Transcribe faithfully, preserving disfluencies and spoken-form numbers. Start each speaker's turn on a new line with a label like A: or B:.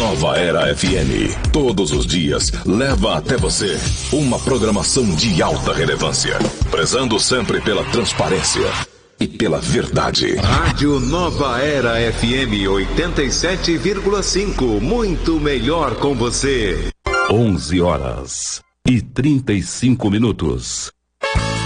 A: Nova Era F M, todos os dias, leva até você uma programação de alta relevância, prezando sempre pela transparência e pela verdade.
B: Rádio Nova Era F M oitenta e sete vírgula cinco, muito melhor com você.
A: onze horas e trinta e cinco minutos.